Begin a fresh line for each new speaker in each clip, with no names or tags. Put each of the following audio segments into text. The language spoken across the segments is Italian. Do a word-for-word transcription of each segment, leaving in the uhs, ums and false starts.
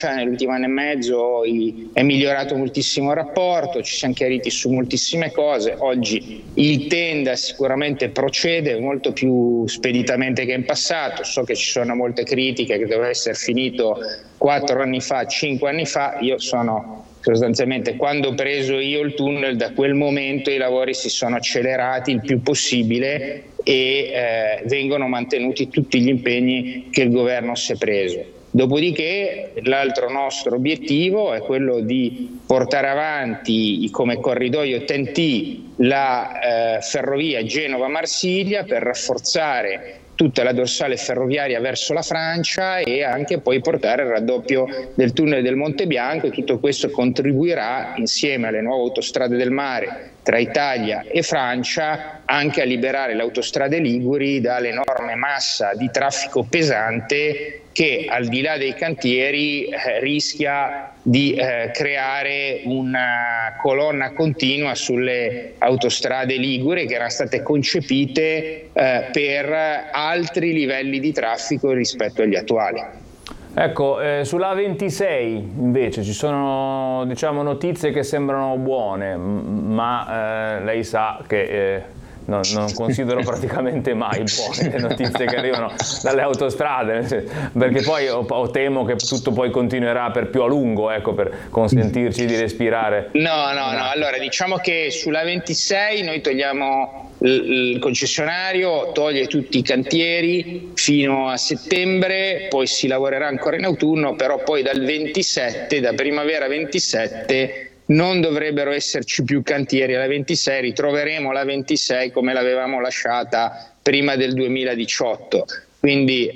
nell'ultimo anno e mezzo è migliorato moltissimo il rapporto, ci siamo chiariti su moltissime cose. Oggi il tenda sicuramente procede molto più speditamente che in passato. So che ci sono molte critiche, che doveva essere finito quattro anni fa, cinque anni fa. Io sono sostanzialmente, quando ho preso io il tunnel, da quel momento i lavori si sono accelerati il più possibile e eh, vengono mantenuti tutti gli impegni che il governo si è preso. Dopodiché l'altro nostro obiettivo è quello di portare avanti come corridoio T N T la eh, ferrovia Genova-Marsiglia per rafforzare tutta la dorsale ferroviaria verso la Francia e anche poi portare il raddoppio del tunnel del Monte Bianco, e tutto questo contribuirà, insieme alle nuove autostrade del mare tra Italia e Francia, anche a liberare le autostrade liguri dall'enorme massa di traffico pesante che, al di là dei cantieri, eh, rischia di eh, creare una colonna continua sulle autostrade liguri, che erano state concepite eh, per altri livelli di traffico rispetto agli attuali.
Ecco, eh, sulla ventisei invece ci sono, diciamo, notizie che sembrano buone, ma eh, lei sa che eh, non, non considero praticamente mai buone le notizie che arrivano dalle autostrade, perché poi o, o temo che tutto poi continuerà per più a lungo, ecco, per consentirci di respirare.
No, no, no, allora diciamo che sulla ventisei noi togliamo il concessionario, toglie tutti i cantieri fino a settembre, poi si lavorerà ancora in autunno, però poi dal ventisette, da primavera ventisette, non dovrebbero esserci più cantieri alla ventisei, ritroveremo la ventisei come l'avevamo lasciata prima del duemiladiciotto, quindi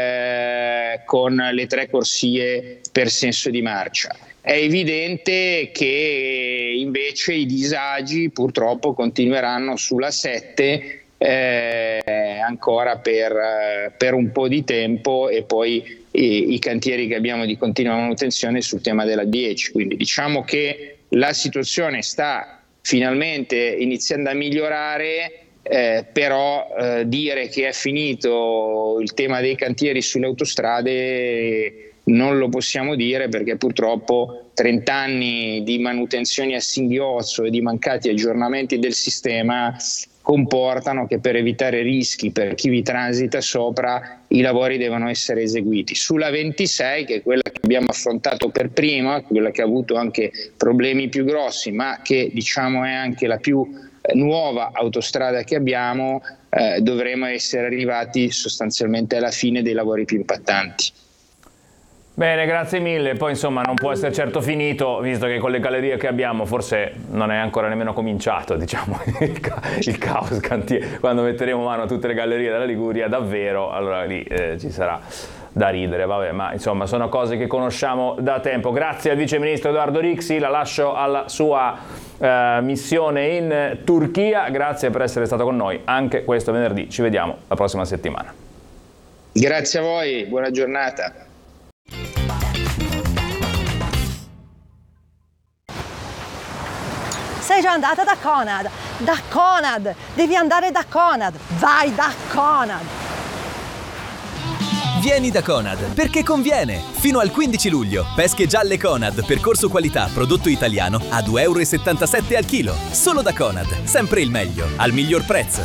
eh, con le tre corsie per senso di marcia. È evidente che invece i disagi purtroppo continueranno sulla sette eh, ancora per, per un po' di tempo, e poi i, i cantieri che abbiamo di continua manutenzione sul tema della dieci. Quindi diciamo che la situazione sta finalmente iniziando a migliorare, eh, però eh, dire che è finito il tema dei cantieri sulle autostrade non lo possiamo dire, perché purtroppo trenta anni di manutenzioni a singhiozzo e di mancati aggiornamenti del sistema comportano che, per evitare rischi per chi vi transita sopra, i lavori devono essere eseguiti. Sulla ventisei, che è quella che abbiamo affrontato per prima, quella che ha avuto anche problemi più grossi, ma che diciamo è anche la più nuova autostrada che abbiamo, eh, dovremo essere arrivati sostanzialmente alla fine dei lavori più impattanti.
Bene, grazie mille. Poi insomma non può essere certo finito, visto che con le gallerie che abbiamo forse non è ancora nemmeno cominciato, diciamo, il, ca- il caos cantiere. Quando metteremo mano a tutte le gallerie della Liguria davvero, allora lì eh, ci sarà da ridere, vabbè, ma insomma sono cose che conosciamo da tempo. Grazie al vice ministro Edoardo Rixi, la lascio alla sua eh, missione in Turchia. Grazie per essere stato con noi anche questo venerdì, ci vediamo la prossima settimana.
Grazie a voi, buona giornata.
Sei già andata da Conad? Da Conad! Devi andare da Conad! Vai da Conad!
Vieni da Conad, perché conviene! Fino al quindici luglio, pesche gialle Conad, percorso qualità, prodotto italiano, a due virgola settantasette euro al chilo. Solo da Conad, sempre il meglio, al miglior prezzo.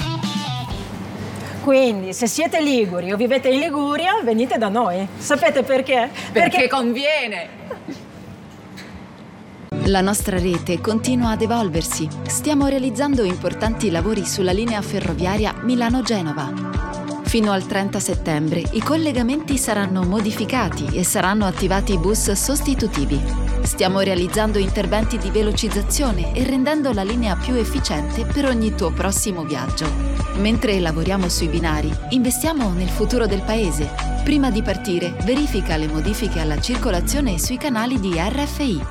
Quindi, se siete liguri o vivete in Liguria, venite da noi. Sapete perché?
Perché, perché conviene!
La nostra rete continua ad evolversi. Stiamo realizzando importanti lavori sulla linea ferroviaria Milano-Genova. Fino al trenta settembre i collegamenti saranno modificati e saranno attivati bus sostitutivi. Stiamo realizzando interventi di velocizzazione e rendendo la linea più efficiente per ogni tuo prossimo viaggio. Mentre lavoriamo sui binari, investiamo nel futuro del paese. Prima di partire, verifica le modifiche alla circolazione sui canali di R F I.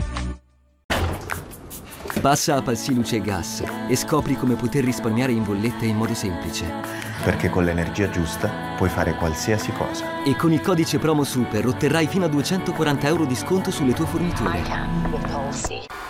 Passa a Palsi Luce e Gas e scopri come poter risparmiare in bolletta in modo semplice.
Perché con l'energia giusta puoi fare qualsiasi cosa.
E con il codice promo SUPER otterrai fino a duecentoquaranta euro di sconto sulle tue forniture.
I can with Polsi.